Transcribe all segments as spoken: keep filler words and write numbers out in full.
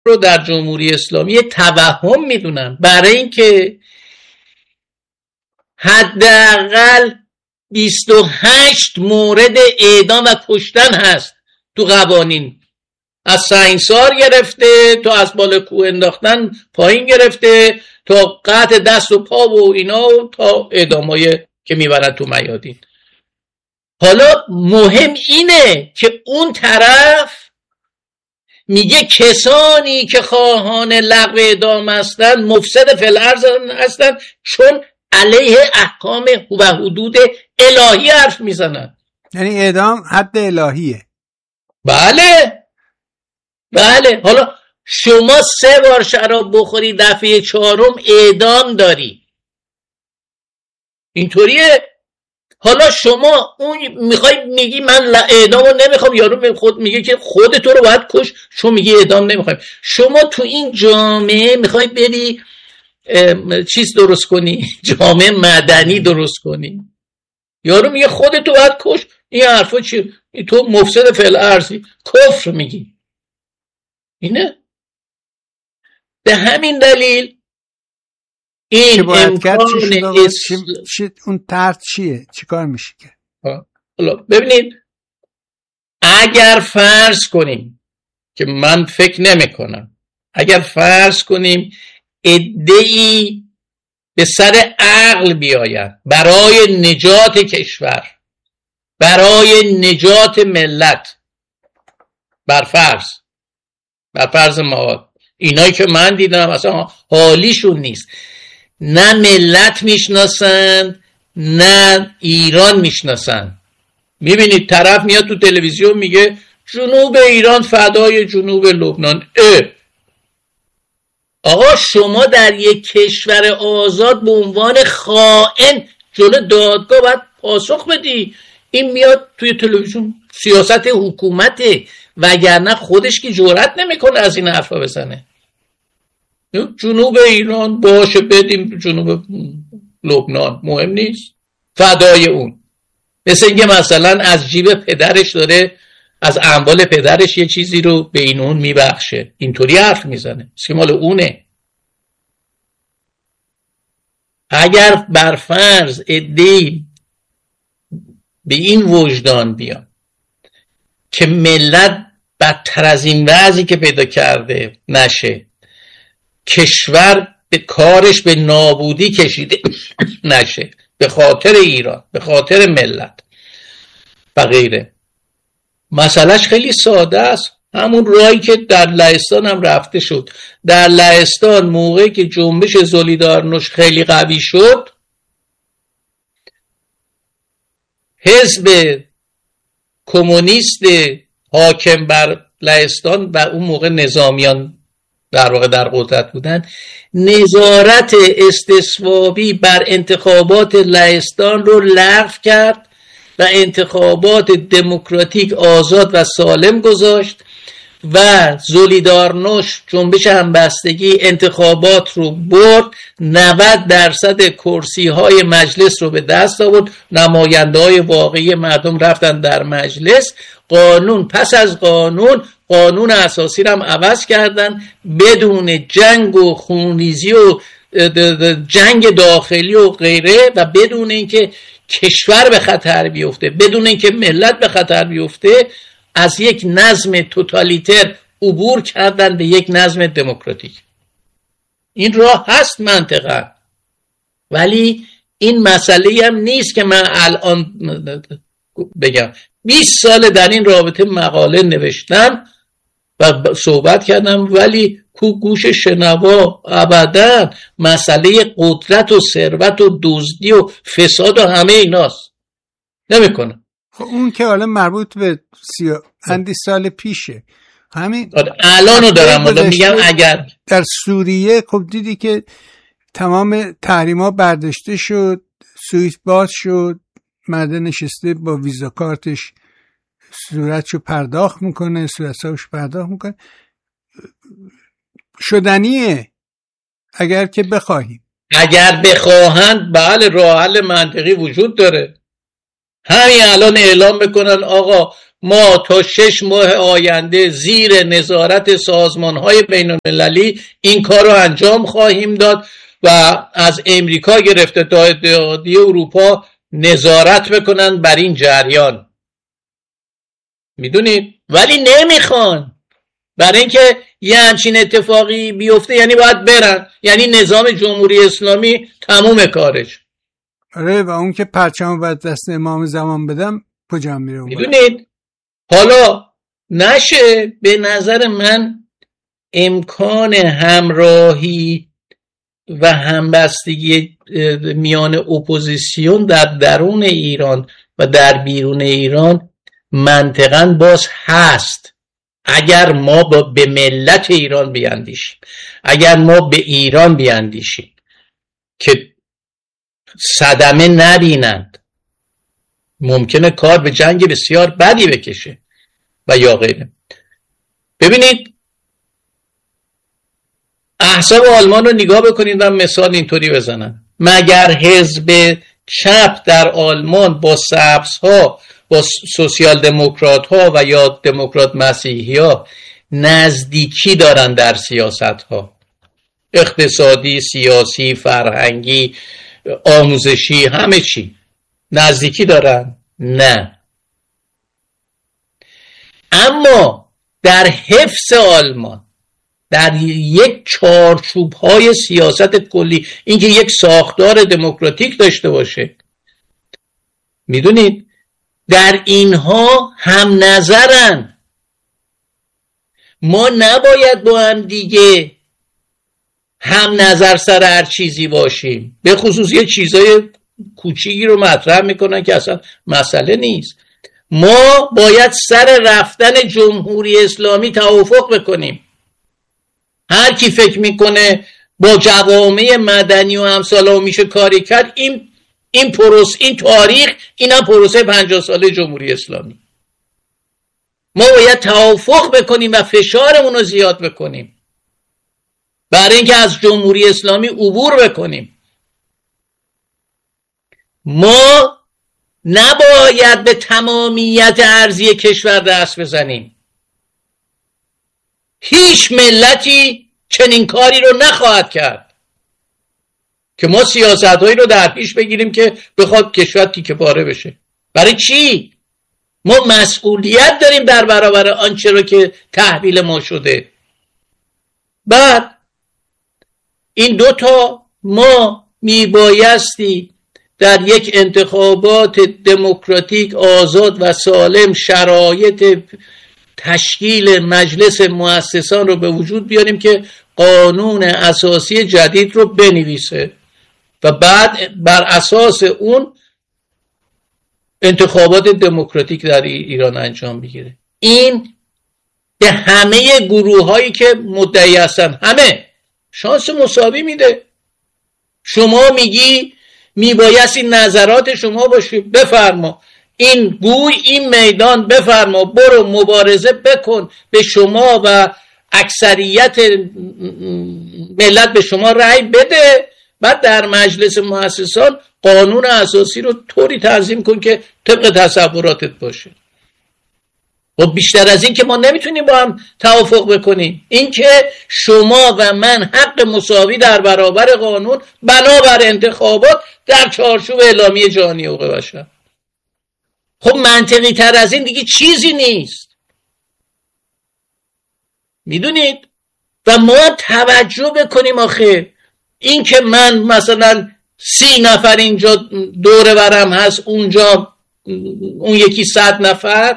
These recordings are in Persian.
رو در جمهوری اسلامی توهم میدونن، برای اینکه حداقل بیست و هشت مورد اعدام و کشتن هست تو قوانین، از سنگسار گرفته تا از بالا کوه انداختن پایین گرفته تا قطع دست و پا و اینا و تا اعدامای که میبرن تو میادین. حالا مهم اینه که اون طرف میگه کسانی که خواهان لغو اعدام هستن مفسد فی الارض هستن، چون علیه احکام و حدود الهی حرف میزنن. یعنی اعدام حد الهیه. بله بله. حالا شما سه بار شراب بخوری دفعه چهارم اعدام داری، اینطوریه. حالا شما اون میخوای میگی من اعدامو نمیخوام، یارو خود میگه که خود تو رو باید کش، شما میگی اعدام نمیخوای. شما تو این جامعه میخوای بری چیز درست کنی، جامعه مدنی درست کنی، یارو میگه خود تو باید کش. این حرفا چی؟ تو مفسد فی الارضی، کفر میگی. اینه به همین دلیل این امکان اس... چی... اون طرح چیه؟ چی کار میشه که؟ حالا ببینید، اگر فرض کنیم که من فکر نمی کنم، اگر فرض کنیم عده‌ای به سر عقل بیاید برای نجات کشور، برای نجات ملت، بر فرض بر فرض ما اینایی که من دیدم اصلا حالیشون نیست، نه ملت میشناسند نه ایران میشناسند. میبینید طرف میاد تو تلویزیون میگه جنوب ایران فدای جنوب لبنان. اه آقا شما در یک کشور آزاد به عنوان خائن جلو دادگاه باید پاسخ بدی. این میاد توی تلویزیون سیاست حکومته، وگرنه خودش که جرئت نمیکنه از این حرفا بزنه. جنوب ایران باشه بدیم جنوب لبنان، مهم نیست، فدای اون. مثل اینکه مثلا از جیب پدرش داره، از اموال پدرش یه چیزی رو به این اون میبخشه، اینطوری حرف میزنه که مال اونه. اگر برفرض عده‌ای به این وجدان بیان که ملت بدتر از این وضعی که پیدا کرده نشه، کشور به کارش به نابودی کشیده نشه به خاطر ایران، به خاطر ملت و غیره، مسئلهش خیلی ساده است. همون راهی که در لهستان هم رفته شد. در لهستان موقعی که جنبش زولیدارنوش خیلی قوی شد، حزب کمونیست حاکم بر لهستان و اون موقع نظامیان در واقع در قدرت بودن، نظارت استصوابی بر انتخابات لهستان رو لغو کرد و انتخابات دموکراتیک آزاد و سالم گذاشت و زولیدارنوش جنبش همبستگی انتخابات رو برد، نود درصد کرسی های مجلس رو به دست آورد، نماینده های واقعی مردم رفتن در مجلس، قانون پس از قانون قانون اساسی رو هم عوض کردن بدون جنگ و خونریزی و جنگ داخلی و غیره و بدون اینکه کشور به خطر بیفته، بدون اینکه ملت به خطر بیفته، از یک نظم توتالیتر عبور کردن به یک نظم دموکراتیک. این راه هست منطقا، ولی این مسئله هم نیست که من الان بگم. بیست سال در این رابطه مقاله نوشتم و صحبت کردم، ولی کو گوش شنوا ابدا. مسئله قدرت و ثروت و دزدی و فساد و همه ایناست، نمیکنه. خب اون که حالا مربوط به سی اندی سال پیشه. همین الانو دارم میگم. اگر در سوریه خب دیدی که تمام تحریما برداشته شد، سوئیس باز شد، مرد نشسته با ویزا کارتش صورتشو پرداخت میکنه، صورتشو پرداخت میکنه. شدنیه اگر که بخواهیم، اگر بخواهند بله راه حل منطقی وجود داره. همین الان اعلام بکنن آقا ما تا شش ماه آینده زیر نظارت سازمان‌های بین‌المللی این کار رو انجام خواهیم داد و از امریکا گرفته تا اتحادیه اروپا نظارت بکنن بر این جریان. میدونید؟ ولی نمیخوان، برای اینکه یه همچین اتفاقی بیفته یعنی باید برن، یعنی نظام جمهوری اسلامی تموم کارش. آره، و اون که پرچم باید دست امام زمان بدم کجا میره؟ میدونید؟ حالا نشه، به نظر من امکان همراهی و همبستگی میان اپوزیسیون در درون ایران و در بیرون ایران منطقاً باز هست، اگر ما با به ملت ایران بیاندیشیم، اگر ما به ایران بیاندیشیم که صدمه نبینند، ممکنه کار به جنگ بسیار بدی بکشه و یا غیره. ببینید احزاب آلمان رو نگاه بکنید و مثال اینطوری بزنن. مگر حزب چپ در آلمان با سبزها، با سوسیال دموکرات ها و یا دموکرات مسیحی ها نزدیکی دارن در سیاست ها، اقتصادی، سیاسی، فرهنگی، آموزشی، همه چی نزدیکی دارن؟ نه. اما در حفظ آلمان، در یک چارچوب های سیاست کلی، اینکه یک ساختار دموکراتیک داشته باشه، میدونید در اینها هم نظرن. ما نباید با هم دیگه هم نظر سر هر چیزی باشیم، به خصوص یه چیزای کوچیکی رو مطرح میکنن که اصلا مسئله نیست. ما باید سر رفتن جمهوری اسلامی توافق بکنیم. هر کی فکر میکنه با جوامع مدنی و امثال میشه کاری کرد، این این پروسه، این تاریخ، اینا پروسه پنجاه ساله جمهوری اسلامی. ما باید توافق بکنیم و فشارمون رو زیاد بکنیم برای اینکه از جمهوری اسلامی عبور بکنیم. ما نباید به تمامیت ارضی کشور دست بزنیم. هیچ ملتی چنین کاری رو نخواهد کرد که ما سیاست‌هایی رو در پیش بگیریم که بخواد کشور تیکه پاره بشه. برای چی؟ ما مسئولیت داریم در برابر آنچه رو که تحویل ما شده. بعد این دوتا ما میبایستی در یک انتخابات دموکراتیک آزاد و سالم شرایط تشکیل مجلس مؤسسان رو به وجود بیاریم که قانون اساسی جدید رو بنویسه و بعد بر اساس اون انتخابات دموکراتیک در ایران انجام بگیره. این به همه گروه هایی که مدعی هستن همه شانس مساوی میده. شما میگی میبایستی نظرات شما باشه، بفرما این گوی این میدان، بفرما برو مبارزه بکن، به شما و اکثریت ملت به شما رأی بده، بعد در مجلس مؤسسان قانون اساسی رو طوری تنظیم کن که طبق تصوراتت باشه. و بیشتر از این که ما نمیتونیم با هم توافق بکنیم. این که شما و من حق مساوی در برابر قانون بنابر انتخابات در چارچوب اعلامیه جهانی حقوق بشر. خب منطقی تر از این دیگه چیزی نیست. میدونید؟ و ما توجه بکنیم آخه این که من مثلا سی نفر اینجا دور برم هست، اونجا اون یکی صد نفر،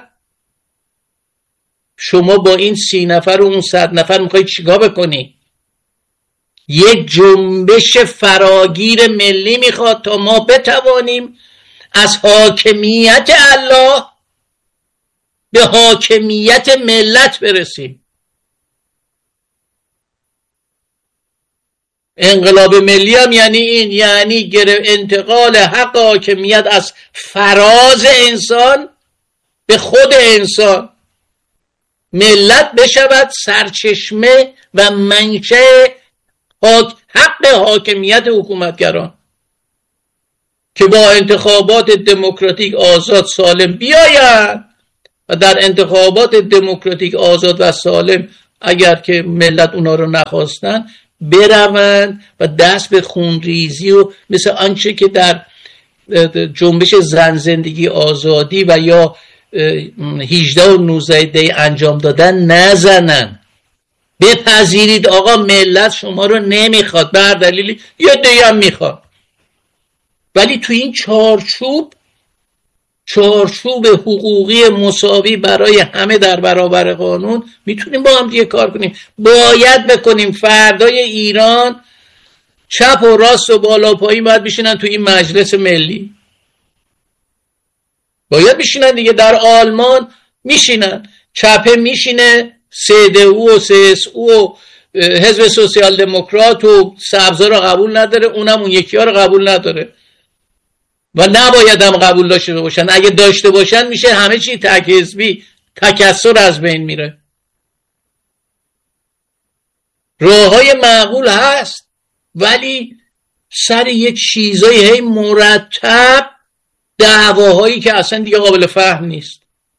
شما با این سی نفر و اون صد نفر میخوایی چیکار بکنی؟ یک جنبش فراگیر ملی میخواد تا ما بتوانیم از حاکمیت الله به حاکمیت ملت برسیم. انقلاب ملی هم یعنی این، یعنی انتقال حق حاکمیت از فراز انسان به خود انسان. ملت بشود سرچشمه و منشأ حق حاکمیت حکومتگران که با انتخابات دموکراتیک آزاد سالم بیاید و در انتخابات دموکراتیک آزاد و سالم اگر که ملت اونا رو نخواستن بروند و دست به خونریزی و مثل آنچه که در جنبش زن زندگی آزادی و یا هجده و نوزده دی انجام دادن نزنن. بپذیرید آقا ملت شما رو نمیخواد، بر دلیلی یه دیگه هم میخواد، ولی تو این چارچوب چارچوب حقوقی مساوی برای همه در برابر قانون میتونیم با هم دیگه کار کنیم. باید بکنیم. فردای ایران چپ و راست و بالا پایین باید بشینن تو این مجلس ملی، باید بشینن دیگه. در آلمان میشینن، چپه میشینه، سی دی او و سی اس او و حزب سوسیال دموکرات و سبزا رو قبول نداره، اونم اون یکی ها رو قبول نداره و نباید هم قبول داشته باشن. اگه داشته باشن میشه همه چی تک حزبی، تکثر از بین میره. راههای معقول هست، ولی سر یه چیزایی هی مرتب دعواهایی که اصلا دیگه قابل فهم نیست.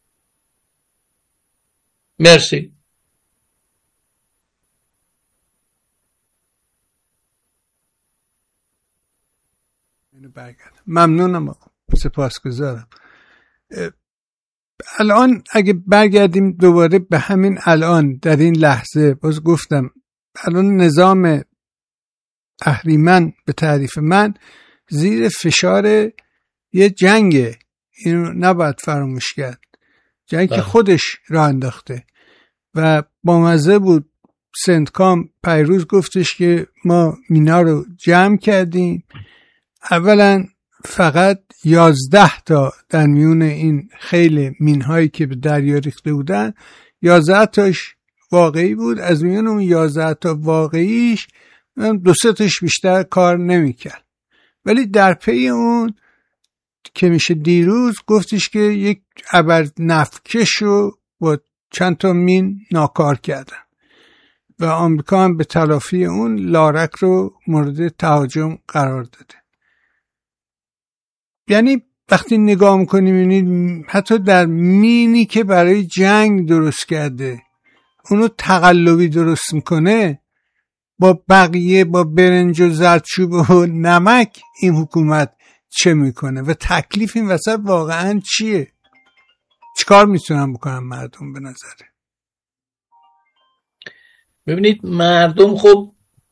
مرسی. ممنونم، سپاسگزارم. الان اگه برگردیم دوباره به همین الان در این لحظه، باز گفتم الان نظام اهریمن به تعریف من زیر فشار یه جنگه، اینو نباید فراموش کرد، جنگ که خودش راه انداخته و با مزه بود. سندکام پیروز گفتش که ما مینا رو جمع کردیم، اولا فقط یازده تا در میون این خیلی مینهایی که به دریا ریخته بودن یازده تاش واقعی بود. از میون اون یازده تا واقعیش دو سه تاش بیشتر کار نمیکرد، ولی در پی اون که میشه دیروز گفتش که یک ابر نفکش رو با چند تا مین ناکار کردن و آمریکا هم به تلافی اون لارک رو مورد تهاجم قرار داده. یعنی وقتی نگاه میکنیم میبینید حتی در مینی که برای جنگ درست کرده اونو تقلبی درست میکنه، با بقیه با برنج و زردچوب و نمک این حکومت چه میکنه و تکلیف این وسط واقعا چیه؟ چیکار میتونن بکنن مردم به نظره؟ ببینید مردم، خب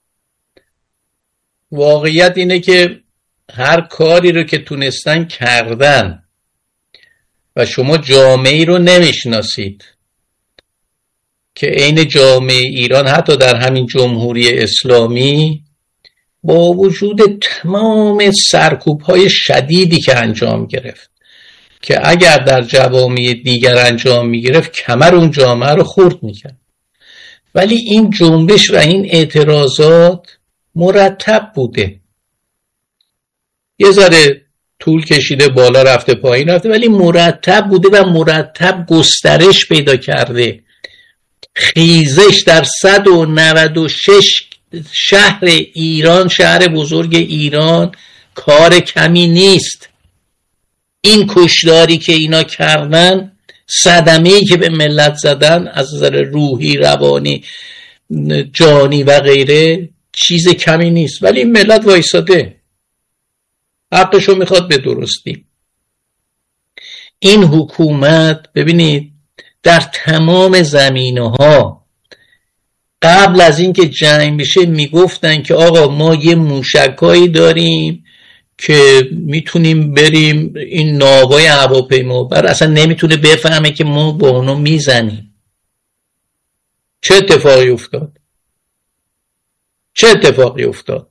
واقعیت اینه که هر کاری رو که تونستن کردن و شما جامعه‌ای رو نمیشناسید که عین جامعه ایران حتی در همین جمهوری اسلامی با وجود تمام سرکوب‌های شدیدی که انجام گرفت که اگر در جوامع دیگر انجام میگرفت کمر اون جامعه رو خرد میکرد، ولی این جنبش و این اعتراضات مرتب بوده. یه ذره طول کشیده، بالا رفته، پایین رفته، ولی مرتب بوده و مرتب گسترش پیدا کرده. خیزش در صد و نود و شش شهر ایران، شهر بزرگ ایران، کار کمی نیست. این کشداری که اینا کردن، صدمه‌ای که به ملت زدن از نظر روحی، روانی، جانی و غیره، چیز کمی نیست، ولی این ملت وایساده، حقشو میخواد به درستی. این حکومت ببینید در تمام زمینه‌ها قبل از اینکه جنگ بشه میگفتن که آقا ما یه موشکایی داریم که میتونیم بریم این ناوای هواپیما بر اصلا نمیتونه بفهمه که ما با اونو میزنیم. چه اتفاقی افتاد؟ چه اتفاقی افتاد؟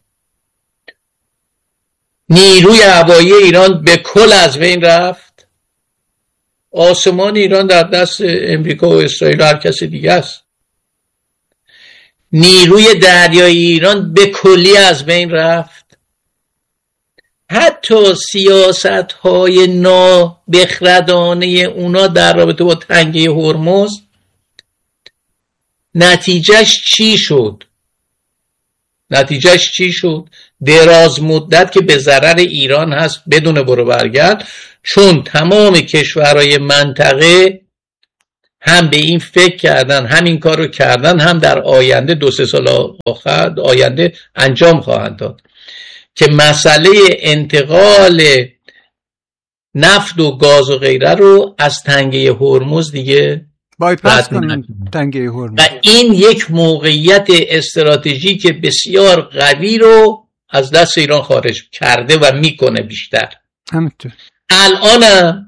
نیروی هوایی ایران به کل از بین رفت. آسمان ایران در دست امریکا و اسرائیل و هر کسی دیگه است. نیروی دریایی ایران به کلی از بین رفت. حتی سیاست های نابخردانه اونا در رابطه با تنگه هرمز نتیجهش چی شد؟ نتیجهش چی شد؟ دراز مدت که به ضرر ایران هست بدون برو برگرد، چون تمام کشورهای منطقه هم به این فکر کردن، هم این کار رو کردن، هم در آینده دو سه سال آخر آینده انجام خواهند داد که مسئله انتقال نفت و گاز و غیره رو از تنگه هرمز دیگه بایپاس کنن تنگه هرمز. و این یک موقعیت استراتژیک بسیار قوی رو از دست ایران خارج کرده و میکنه بیشتر. همینطور الانم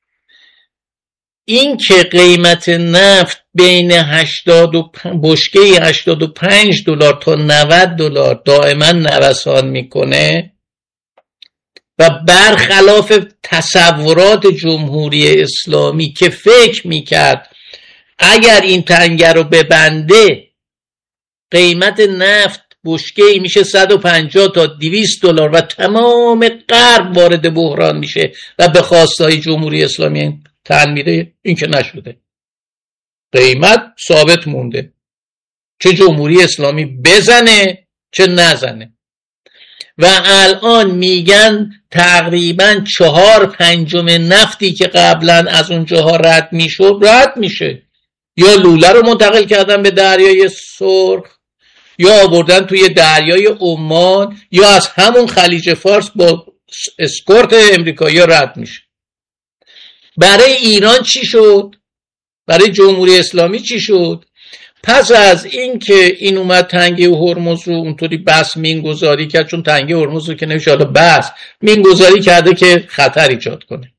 این که قیمت نفت بین هشتاد و بشکه هشتاد و پنج دلار تا نود دلار دائما نوسان میکنه و برخلاف تصورات جمهوری اسلامی که فکر میکرد اگر این تنگه رو ببنده قیمت نفت بشکه‌ای میشه صد و پنجاه تا دویست دلار و تمام غرب وارد بحران میشه و به خواستهای جمهوری اسلامی تن میده، این که نشده. قیمت ثابت مونده، چه جمهوری اسلامی بزنه چه نزنه. و الان میگن تقریبا چهار پنجم نفتی که قبلا از اونجاها رد میشد رد میشه، یا لوله رو منتقل کردن به دریای سرخ یا آوردن توی دریای عمان یا از همون خلیج فارس با اسکورت امریکایی رد میشه. برای ایران چی شد؟ برای جمهوری اسلامی چی شد؟ پس از این که این اومد تنگه هرمز رو اونطوری بس مینگذاری کرد، چون تنگه هرمز رو که نمیشه حالا بس مینگذاری کرده که خطر ایجاد کنه.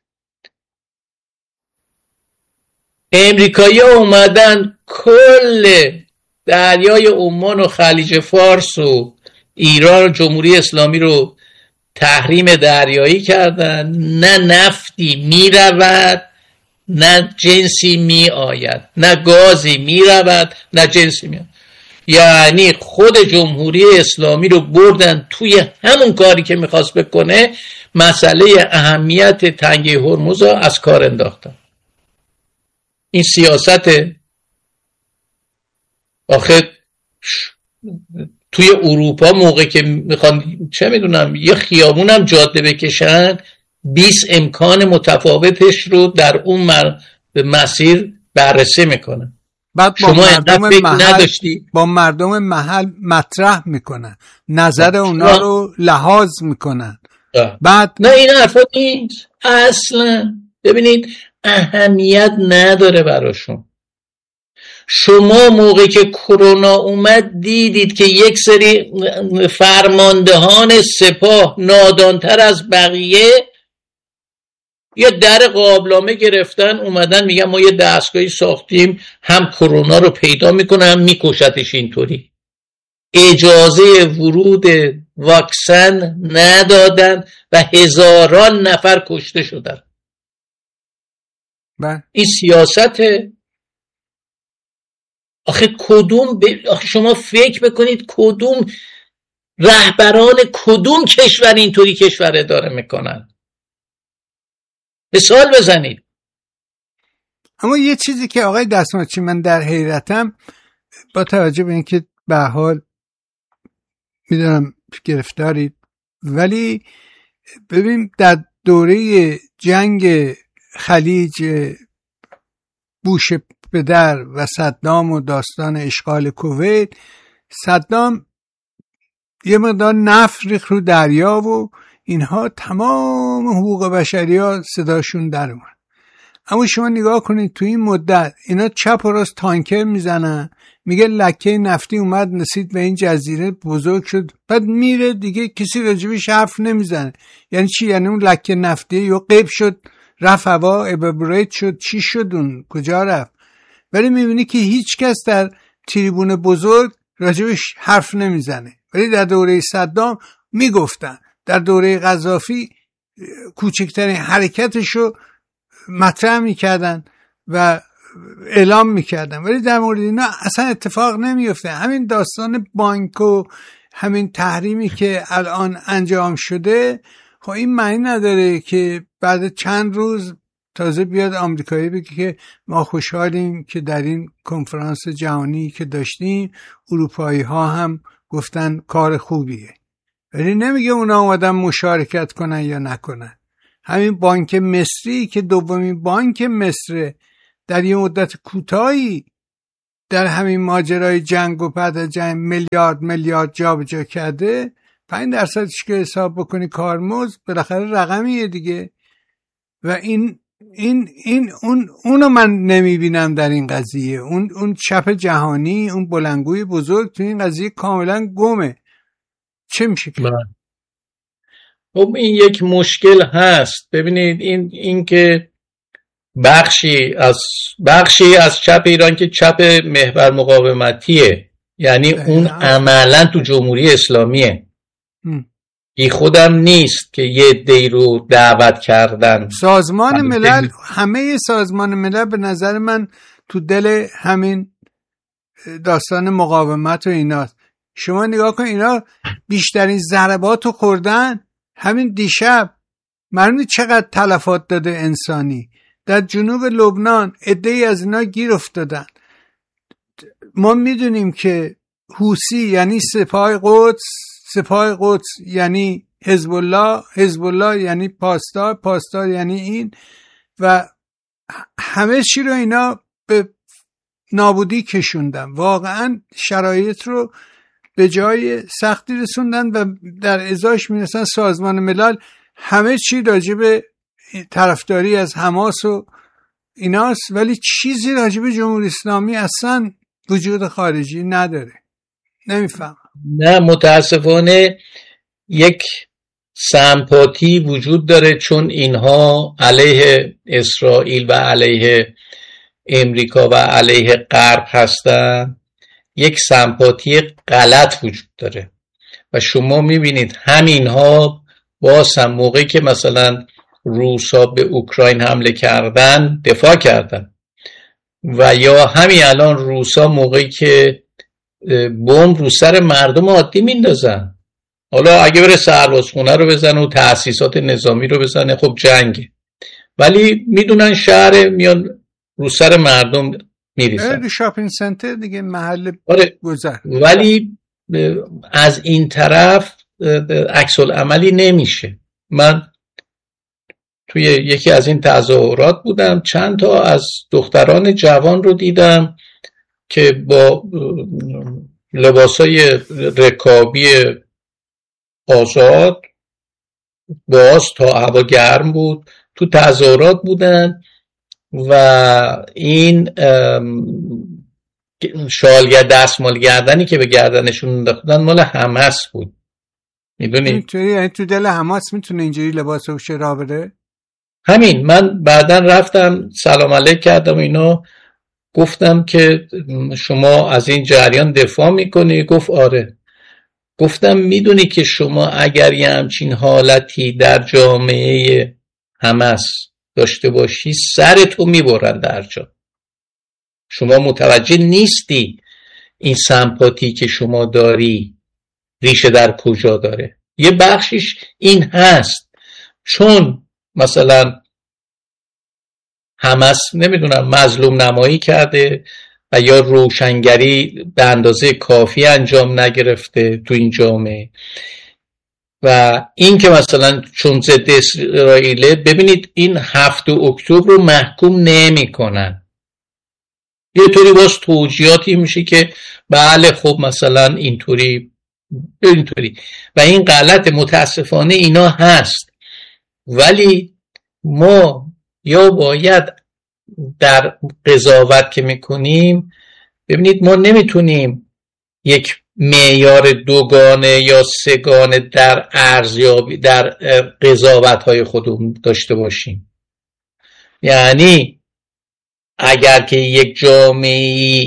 امریکایی ها اومدن کل دریای عمان و خلیج فارس و ایران و جمهوری اسلامی رو تحریم دریایی کردن. نه نفتی می رود نه جنسی می آید، نه گازی می رود نه جنسی می آید. یعنی خود جمهوری اسلامی رو بردن توی همون کاری که میخواست بکنه، مسئله اهمیت تنگه هرمز رو از کار انداختن. این سیاست آخه توی اروپا موقع که میخوان چه میدونم یه خیابون هم جاده بکشن، بیست امکان متفاوتش رو در اون مر... مسیر بررسی میکنن. بعد با شما مردم محل نداشتی؟ با مردم محل مطرح میکنن، نظر اونا رو لحاظ میکنن. بعد نه این حرفا نیست اصلا. ببینید اهمیت نداره براشون. شما موقعی که کرونا اومد دیدید که یک سری فرماندهان سپاه نادانتر از بقیه یه در قابلمه گرفتن اومدن میگن ما یه دستگاهی ساختیم هم کرونا رو پیدا میکنه هم میکشتش. اینطوری اجازه ورود واکسن ندادن و هزاران نفر کشته شدن. بله. این سیاسته. آخه کدوم ب... آخه شما فکر بکنید کدوم رهبران کدوم کشور اینطوری کشور اداره میکنن؟ مثال بزنید. اما یه چیزی که آقای دستماچی من در حیرتم، با توجه به اینکه به حال میدونم گرفتارید، ولی ببین در دوره جنگ خلیج بوش پدر و صدام و داستان اشغال کویت، صدام یه مقدار نفت ریخت رو دریا و اینها تمام حقوق بشری ها صداشون در اومد. اما شما نگاه کنید تو این مدت اینا چپ و راست تانکر میزنن، میگه لکه نفتی اومد نسید به این جزیره بزرگ شد، بعد میره دیگه کسی راجبش حرف نمیزنه. یعنی چی؟ یعنی اون لکه نفتی یا غیب شد رفت هوا ابابریت شد، چی شد اون کجا رفت؟ ولی میبینی که هیچ کس در تریبون بزرگ راجبش حرف نمیزنه. ولی در دوره صدام میگفتن، در دوره قذافی کوچکترین حرکتشو مطرح میکردن و اعلام میکردن، ولی در مورد اینا اصلا اتفاق نمیفته. همین داستان بانک و همین تحریمی که الان انجام شده، خب این معنی نداره که بعد چند روز تازه بیاد آمریکایی بگه که ما خوشحالیم که در این کنفرانس جهانی که داشتیم اروپایی ها هم گفتن کار خوبیه، ولی نمیگه اونا اومدن مشارکت کنن یا نکنن. همین بانک مصری که دومین بانک مصر در یه مدت کوتاهی در همین ماجرای جنگ و بعد از جنگ میلیارد میلیارد جابجا کرده. پنج درصدش که حساب بکنی کارمزد بالاخره رقمیه دیگه. و این این این اون اونو من نمیبینم در این قضیه. اون اون چپ جهانی، اون بلنگوی بزرگ تو این قضیه کاملا گمه. چه میشه که؟ خب این یک مشکل هست. ببینید این این که بخشی از بخشی از چپ ایران که چپ محور مقاومتیه، یعنی اون عملا تو جمهوری اسلامیه. این خودم نیست که یه عده‌ای رو دعوت کردن. سازمان ملل، همه سازمان ملل به نظر من تو دل همین داستان مقاومت و ایناست. شما نگاه کن، اینا بیشترین ضربات رو خوردن. همین دیشب معلومه چقدر تلفات داده انسانی. در جنوب لبنان عده‌ای از اینا گیر افتادن. ما میدونیم که حوثی یعنی سپاه قدس، سپاه قدس یعنی حزب الله، حزب الله یعنی پاسدار، پاسدار یعنی این، و همه چی رو اینا به نابودی کشوندن. واقعا شرایط رو به جای سختی رسوندن و در ازاش میرسن سازمان ملل همه چی راجع به طرفداری از حماس و ایناست، ولی چیزی راجع به جمهوری اسلامی اصلا وجود خارجی نداره. نمیفهم. نه متاسفانه یک سمپاتی وجود داره، چون اینها علیه اسرائیل و علیه امریکا و علیه غرب هستن. یک سمپاتی غلط وجود داره و شما میبینید همینها باز هم موقعی که مثلا روسا به اوکراین حمله کردن دفاع کردن، و یا همین الان روسا موقعی که بمب رو سر مردم عادی میندازن. حالا اگه بره سربازخونه رو بزنه و تأسیسات نظامی رو بزنه خب جنگه، ولی میدونن شهر میان رو سر مردم میریزن. شاپینگ سنتر دیگه، محل آره. گذر. ولی از این طرف عکس العملی نمیشه. من توی یکی از این تظاهرات بودم، چند تا از دختران جوان رو دیدم که با لباسای رکابی آزاد باز تا هوا گرم بود تو تظاهرات بودن و این شالگر دستمال گردنی که به گردنشون انداختن مال حماس بود. میدونی؟ اینطوری یعنی تو دل حماس میتونه اینجوری لباس و شرا بده؟ همین. من بعداً رفتم سلام علیک کردم اینا، گفتم که شما از این جریان دفاع میکنی؟ گفت آره. گفتم میدونی که شما اگر یه همچین حالتی در جامعه حماس داشته باشی سرتو میبرن در جا. شما متوجه نیستی این سمپاتی که شما داری ریشه در کجا داره. یه بخشش این هست چون مثلا حماس نمیدونم مظلوم نمایی کرده و یا روشنگری به اندازه کافی انجام نگرفته تو این جامعه، و این که مثلا چون ضد اسرائیل، ببینید این هفتم اکتبر رو محکوم نمی کنن. یه طوری باز توجیهاتی میشه که بله خب مثلا اینطوری اینطوری و این غلط. متاسفانه اینا هست، ولی ما یا باید در قضاوت که میکنیم، ببینید ما نمیتونیم یک معیار دوگانه یا سگانه در ارزیابی در قضاوت‌های خودمون داشته باشیم. یعنی اگر که یک جامعه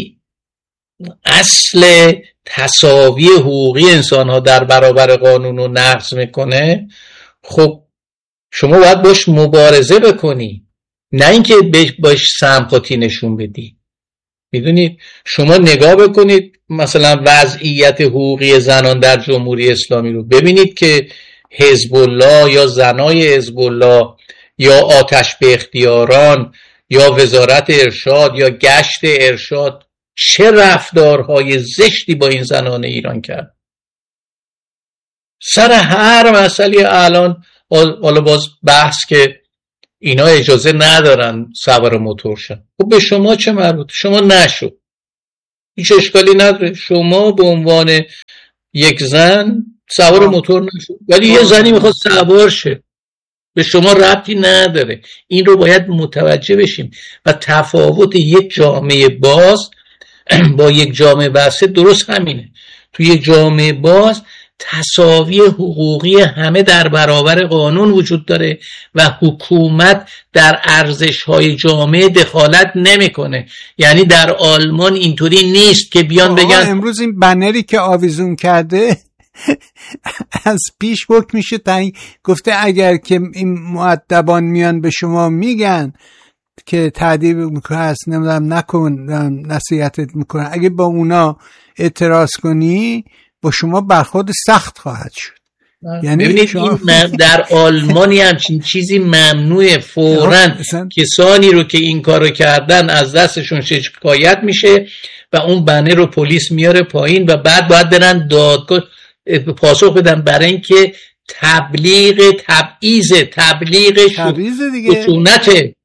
اصل تساوی حقوقی انسان‌ها در برابر قانون رو نقض میکنه، خب شما باید باش مبارزه بکنی، نه اینکه باش سمپاتی نشون بدی. میدونید شما نگاه بکنید مثلا وضعیت حقوقی زنان در جمهوری اسلامی رو، ببینید که حزب الله یا زنای حزب الله یا آتش به اختیاران یا وزارت ارشاد یا گشت ارشاد چه رفتارهای زشتی با این زنان ایران کرد. سر هر مسئله الان حالا باز بحث که اینا اجازه ندارن سوار موتور شن. خب به شما چه مربوط؟ شما نشو، هیچ اشکالی نداره، شما به عنوان یک زن سوار موتور نشو، ولی یه زنی میخواد سوار شه، به شما ربطی نداره. این رو باید متوجه بشیم و تفاوت یک جامعه باز با یک جامعه بسته درست همینه. توی یک جامعه باز تساوی حقوقی همه در برابر قانون وجود داره و حکومت در ارزش‌های جامعه دخالت نمیکنه. یعنی در آلمان اینطوری نیست که بیان بگن امروز این بنری که آویزون کرده از پیش حکم میشه تعیین، گفته اگر که این مؤدبان میان به شما میگن که تعدیب میکنه هست نمیدونم نکن نصیحتت میکنن، اگه با اونا اعتراض کنی با شما برخورد سخت خواهد شد. یعنی ببینید شما... این در آلمانی همچین چیزی ممنوعه، فوراً کسانی رو که این کارو کردن از دستشون شکایت میشه و اون بنر رو پلیس میاره پایین و بعد باید برن دادگاه پاسخ بدن برای اینکه تبلیغ تبعیض تبلیغ خشونته.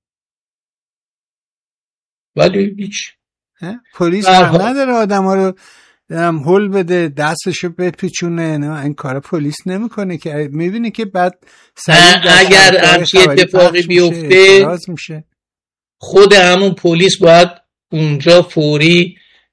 ولی هیچ پلیس حق نداره آدم ها رو هم هل بده دستشو بپیچونه، نه این کار پلیس نمیکنه که میبینی که بعد اگر همچی اتفاقی بیفته خود همون پلیس باید اونجا فوری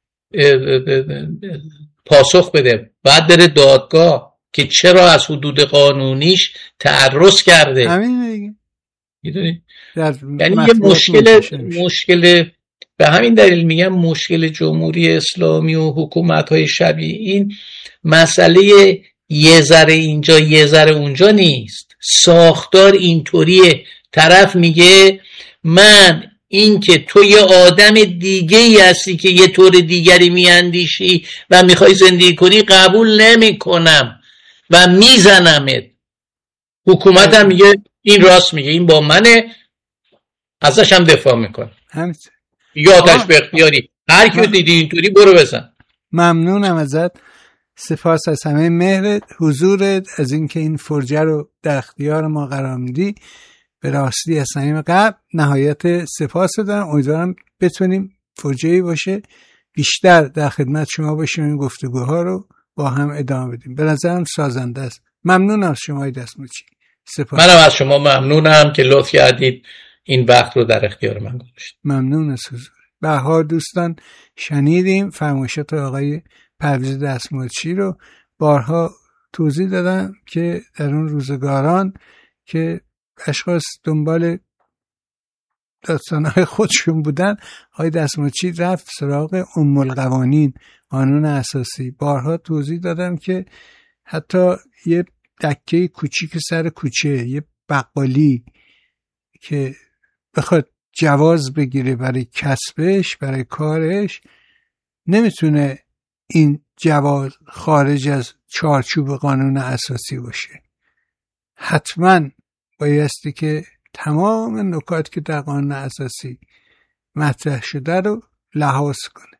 پاسخ بده، بعد بره دادگاه که چرا از حدود قانونیش تعرض کرده. همین میگه میدونی یعنی یه مشکل مشکل به همین دلیل میگم مشکل جمهوری اسلامی و حکومت‌های شبیه این مسئله یه ذره اینجا یه ذره اونجا نیست. ساختار اینطوریه، طرف میگه من این که تو یه آدم دیگه ای هستی که یه طور دیگری میاندیشی و میخوای زندگی کنی قبول نمی کنم و میزنمت. حکومت هم میگه این راست میگه، این با منه، ازش هم دفاع میکنه. یا آتش به اختیاری هر کی دیدی اینطوری برو بزن. ممنونم ازت، سپاس از همه مهرت، حضورت، از اینکه این فرجه رو در اختیار ما قرار میدی. به راستی از صمیم قلب نهایت سپاس دارم. امیدوارم بتونیم فرجه‌ای باشه بیشتر در خدمت شما باشیم، این گفتگوها رو با هم ادامه بدیم. به نظرم سازنده است. ممنون از شما دستموچی. سپاس. منم از شما ممنونم که لطف کردید این وقت رو در اختیار من گذاشتید. ممنون از حضور. بهار دوستان شنیدیم فرمایشات آقای پرویز دستموچی رو، بارها توضیح دادم که در اون روزگاران که اشخاص دنبال داستانهای خودشون بودن، آقای دستموچی رفت سراغ ام القوانین، قانون اساسی. بارها توضیح دادم که حتی یه دکه کوچیک سر کوچه، یه بقالی که بخواد جواز بگیره برای کسبش، برای کارش، نمیتونه این جواز خارج از چارچوب قانون اساسی باشه. حتما بایستی که تمام نکات که در قانون اساسی مطرح شده رو لحاظ کنه.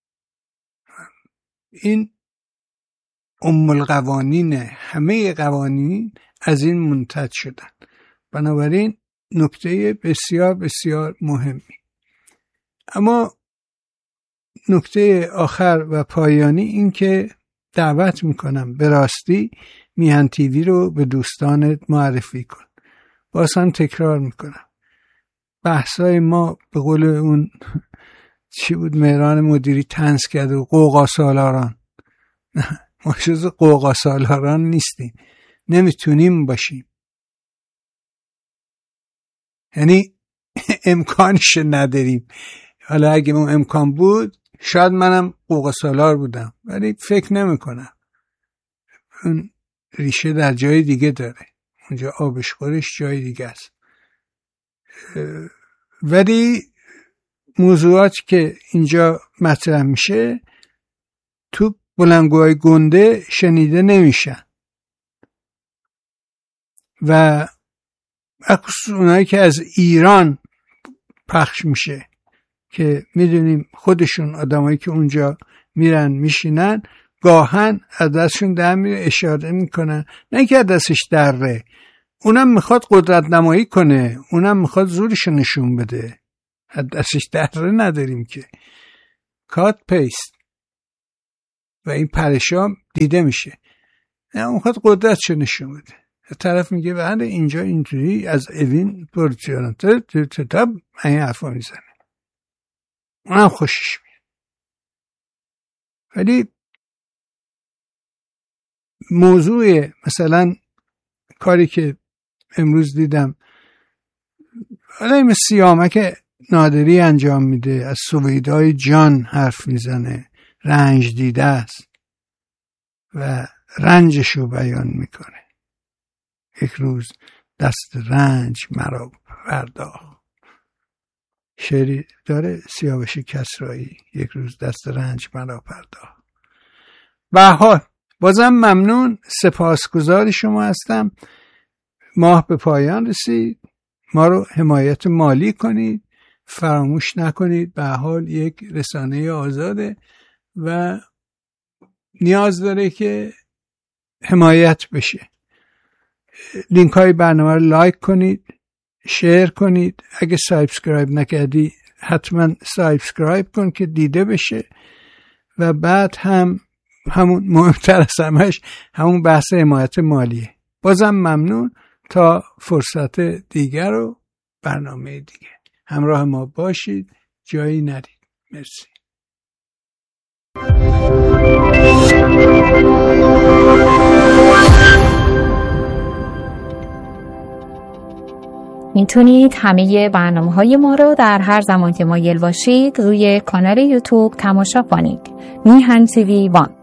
این ام القوانین، همه قوانین از این منتج شدن. بنابراین نکته بسیار بسیار مهمی. اما نکته آخر و پایانی این که دعوت میکنم به راستی میهن تیوی رو به دوستانت معرفی کن. باز هم تکرار میکنم، بحثای ما به قول اون چی بود مهران مدیری طنز کرده و قوقا سالاران، ما جز قوقا سالاران نیستیم، نمیتونیم باشیم. یعنی امکانش نداریم. حالا اگه اون امکان بود شاید منم قوقا سالار بودم، ولی فکر نمی کنم. اون ریشه در جای دیگه داره، اونجا آبش خورش جای دیگه است. ولی موضوعاتی که اینجا مطرح میشه تو بلندگوهای گنده شنیده نمیشن و خصوص اونایی که از ایران پخش میشه که میدونیم خودشون آدمایی که اونجا میرن میشینن گاهن از دستشون در میره، اشاره میکنن، نه که از دستش دره، اونم میخواد قدرت نمایی کنه، اونم میخواد زورش نشون بده، دستش دره نداریم که. کات پیست و این پرشام دیده میشه. نه اون میخواد قدرتش نشون بده. طرف میگه بله اینجا اینجوری از اوین پروتیانم تا تا تا تا این حرفا میزنه، اونم خوشش میاد. ولی موضوع مثلا کاری که امروز دیدم، حالا این سیامک نادری انجام میده، از سویدای جان حرف میزنه، رنج دیده است و رنجشو بیان میکنه. یک روز دست رنج مرا پرداخت. شعری داره سیاوش کسرایی، یک روز دست رنج مرا پرداخت. به هر حال بازم ممنون، سپاسگزار شما هستم. ماه به پایان رسید، ما رو حمایت مالی کنید، فراموش نکنید. به هر حال یک رسانه آزاده و نیاز داره که حمایت بشه. لینک های برنامه رو لایک کنید، شیر کنید. اگه سابسکرایب نکردی حتما سابسکرایب کن که دیده بشه. و بعد هم همون مهمتر از همش همون بحث حمایت مالیه. بازم ممنون، تا فرصت دیگر و برنامه دیگه همراه ما باشید، جایی نرید. مرسی. میتونید همه برنامه‌های ما رو در هر زمان که مایل باشید روی کانال یوتیوب تماشا کنید. میهن تیوی وان.